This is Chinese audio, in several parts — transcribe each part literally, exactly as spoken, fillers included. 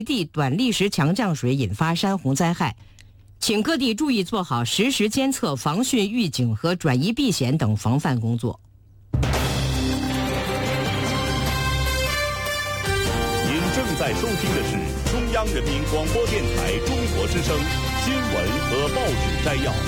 地短历时强降水引发山洪灾害，请各地注意做好实时监测、防汛预警和转移避险等防范工作。 您正在收听的是中央人民广播电台中国之声新闻和报纸摘要。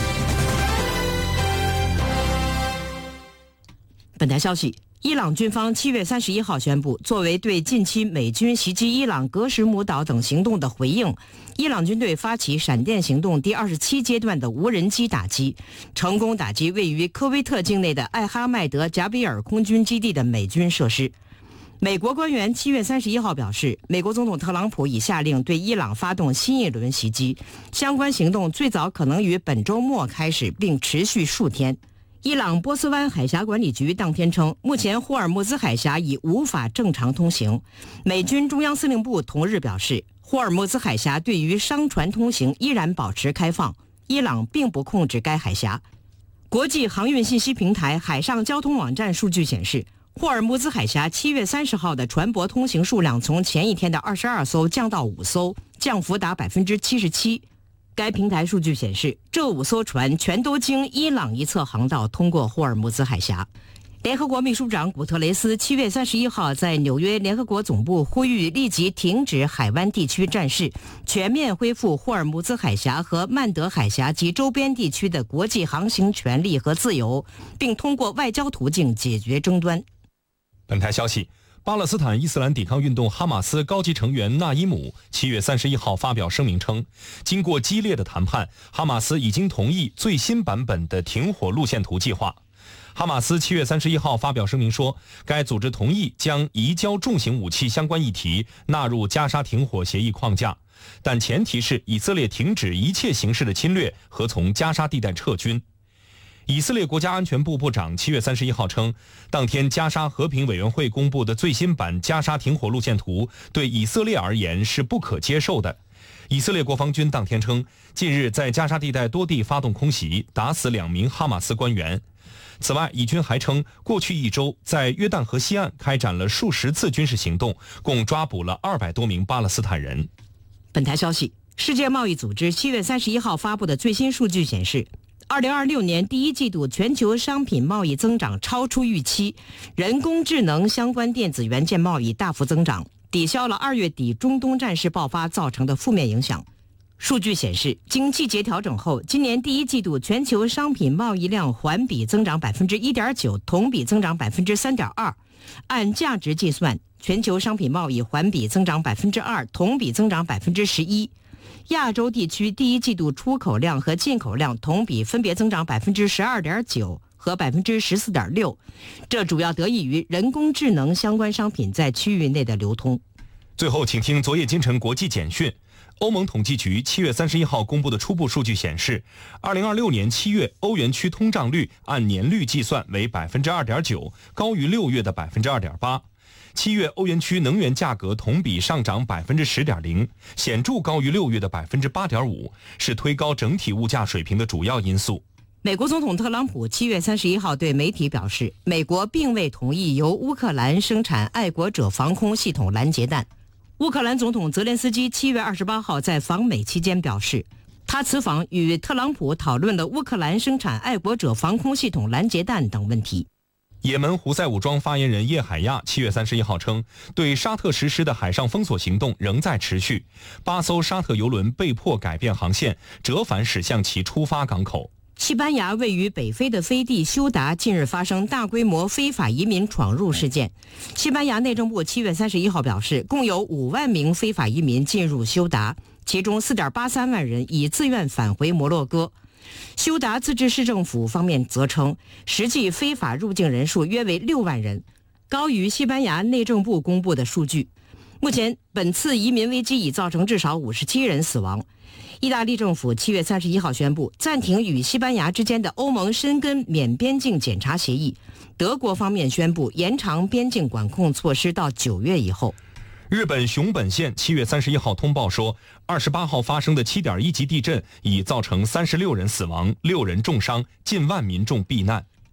本台消息，伊朗军方七月三十一号宣布，作为对近期美军袭击伊朗格什姆岛等行动的回应，伊朗军队发起闪电行动第二十七阶段的无人机打击，成功打击位于科威特境内的艾哈迈德贾比尔空军基地的美军设施。美国官员七月三十一号表示，美国总统特朗普已下令对伊朗发动新一轮袭击，相关行动最早可能于本周末开始，并持续数天。伊朗波斯湾海峡管理局当天称，目前霍尔木兹海峡已无法正常通行。美军中央司令部同日表示，霍尔木兹海峡对于商船通行依然保持开放，伊朗并不控制该海峡。国际航运信息平台海上交通网站数据显示，霍尔木兹海峡七月三十号的船舶通行数量从前一天的二十二艘降到五艘，降幅达百分之七十七。该平台数据显示，这五艘船全都经伊朗一侧航道通过霍尔木兹海峡。联合国秘书长古特雷斯七月三十一号在纽约联合国总部呼吁立即停止海湾地区战事，全面恢复霍尔木兹海峡和曼德海峡及周边地区的国际航行权利和自由，并通过外交途径解决争端。 本台消息，巴勒斯坦伊斯兰抵抗运动哈马斯高级成员纳伊姆七月三十一号发表声明称，经过激烈的谈判，哈马斯已经同意最新版本的停火路线图计划。哈马斯七月三十一号发表声明说，该组织同意将移交重型武器相关议题纳入加沙停火协议框架，但前提是以色列停止一切形式的侵略和从加沙地带撤军。以色列国家安全部部长七月三十一号称，当天加沙和平委员会公布的最新版加沙停火路线图对以色列而言是不可接受的。以色列国防军当天称，近日在加沙地带多地发动空袭，打死两名哈马斯官员。此外，以军还称，过去一周在约旦河西岸开展了数十次军事行动，共抓捕了二百多名巴勒斯坦人。 本台消息，世界贸易组织七月三十一号发布的最新数据显示，二零二六年第一季度全球商品贸易增长超出预期，人工智能相关电子元件贸易大幅增长，抵消了二月底中东战事爆发造成的负面影响。数据显示，经季节调整后，今年第一季度全球商品贸易量环比增长百分之一点九，同比增长百分之三点二。按价值计算，全球商品贸易环比增长百分之二，同比增长百分之十一。亚洲地区第一季度出口量和进口量同比分别增长百分之十二点九和百分之十四点六，这主要得益于人工智能相关商品在区域内的流通。 最后，请听昨夜今晨国际简讯。欧盟统计局七月三十一号公布的初步数据显示，二零二六年七月欧元区通胀率按年率计算为百分之二点九，高于六月的百分之二点八。七月欧元区能源价格同比上涨百分之十点零，显著高于六月的百分之八点五，是推高整体物价水平的主要因素。 美国总统特朗普七月三十一号对媒体表示，美国并未同意由乌克兰生产爱国者防空系统拦截弹。乌克兰总统泽连斯基七月二十八号在访美期间表示，他此访与特朗普讨论了乌克兰生产爱国者防空系统拦截弹等问题。 也门胡塞武装发言人叶海亚七月三十一号称，对沙特实施的海上封锁行动仍在持续，八艘沙特油轮被迫改变航线，折返驶向其出发港口。 西班牙位于北非的飞地休达近日发生大规模非法移民闯入事件。西班牙内政部七月三十一号表示，共有五万名非法移民进入休达，其中 四点八三万人已自愿返回摩洛哥。休达自治市政府方面则称，实际非法入境人数约为六万人，高于西班牙内政部公布的数据。目前，本次移民危机已造成至少五十七人死亡。意大利政府七月三十一号宣布暂停与西班牙之间的欧盟申根免边境检查协议。德国方面宣布延长边境管控措施到九月以后。 日本熊本县七月三十一号通报说，二十八号发生的七点一级地震已造成三十六人死亡，六人重伤，近万民众避难。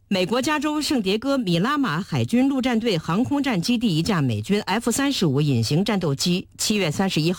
美国加州圣迭戈米拉马海军陆战队航空战基地一架美军 F 三十五隐形战斗机七月三十一号